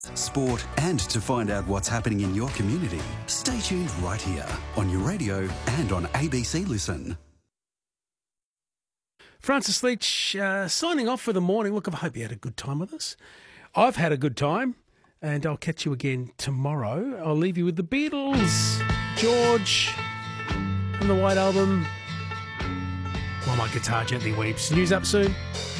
sport, and to find out what's happening in your community. Stay tuned right here on your radio and on ABC Listen. Francis Leach signing off for the morning. Look, I hope you had a good time with us. I've had a good time, and I'll catch you again tomorrow. I'll leave you with the Beatles, George, and the White Album, While My Guitar Gently Weeps. News up soon.